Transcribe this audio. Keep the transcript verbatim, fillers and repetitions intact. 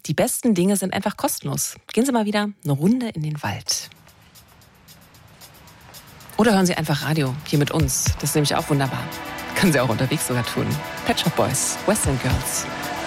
Die besten Dinge sind einfach kostenlos. Gehen Sie mal wieder eine Runde in den Wald. Oder hören Sie einfach Radio, hier mit uns. Das ist nämlich auch wunderbar. Können Sie auch unterwegs sogar tun. Pet Shop Boys, Western Girls.